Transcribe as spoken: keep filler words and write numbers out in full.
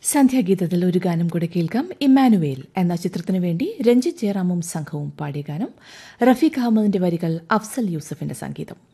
സന്ധ്യാഗീതത്തിൽ ഒരു ഗാനം കൂടെ കേൾക്കാം. ഇമ്മാനുവേൽ എന്ന ചിത്രത്തിനു വേണ്ടി രഞ്ജിത്ത് ജയറാമും സംഘവും പാടിയ ഗാനം. റഫീഖ് അഹമ്മദിന്റെ വരികൾ, അഫ്സൽ യൂസഫിന്റെ സംഗീതം.